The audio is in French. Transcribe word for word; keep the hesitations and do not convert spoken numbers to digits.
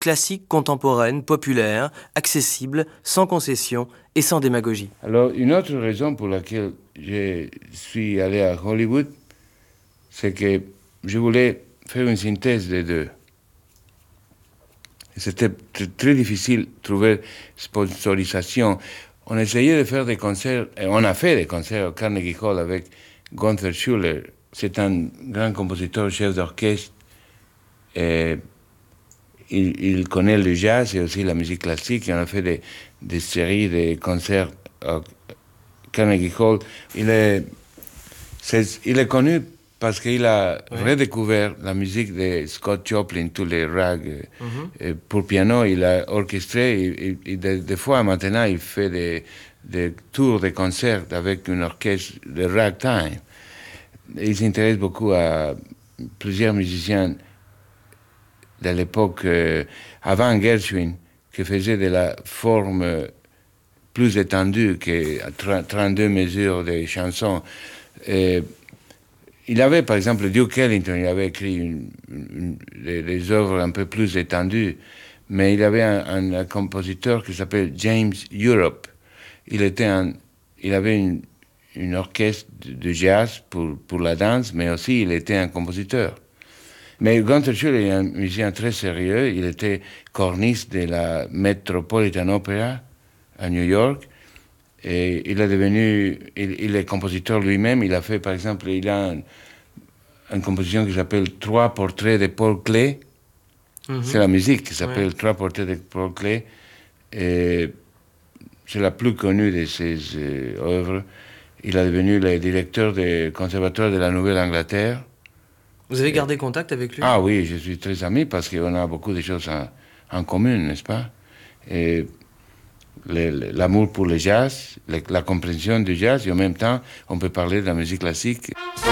classique, contemporaine, populaire, accessible, sans concession et sans démagogie. Alors, une autre raison pour laquelle je suis allé à Hollywood, c'est que je voulais faire une synthèse des deux. C'était très difficile de trouver sponsorisation. On essayait de faire des concerts, et on a fait des concerts au Carnegie Hall avec Gunther Schuller. C'est un grand compositeur, chef d'orchestre. Et il, il connaît le jazz et aussi la musique classique. Et on a fait des, des séries de concerts au Carnegie Hall. Il est, c'est, il est connu parce qu'il a oui. redécouvert la musique de Scott Joplin, tous les rags mm-hmm. pour piano. Il a orchestré, et, et des, des fois maintenant il fait des, des tours de concerts avec un orchestre de ragtime. Il s'intéresse beaucoup à plusieurs musiciens de l'époque, euh, avant Gershwin, qui faisait de la forme plus étendue que trente-deux mesures de chansons. Et, il avait, par exemple, Duke Ellington, il avait écrit une, une, des, des œuvres un peu plus étendues, mais il avait un, un, un compositeur qui s'appelle James Europe. Il, était un, il avait une, une orchestre de, de jazz pour, pour la danse, mais aussi il était un compositeur. Mais Gunther Schuller est un musicien très sérieux. Il était corniste de la Metropolitan Opera à New York. Et il est devenu, il, il est compositeur lui-même. Il a fait, par exemple, il a un, une composition qui s'appelle Trois portraits de Paul Klee. Mm-hmm. C'est la musique qui s'appelle ouais. Trois portraits de Paul Klee. Et c'est la plus connue de ses euh, œuvres. Il est devenu le directeur du Conservatoire de la Nouvelle-Angleterre. Vous avez gardé Et, contact avec lui? Ah oui, je suis très ami parce qu'on a beaucoup de choses en, en commun, n'est-ce pas? Et l'amour pour le jazz, la compréhension du jazz, et en même temps, on peut parler de la musique classique.